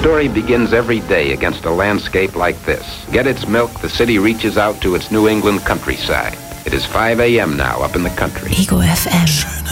story begins every day against a landscape like this. Get its milk, the city reaches out to its New England countryside. It is 5 a.m. now up in the country. Ego FM.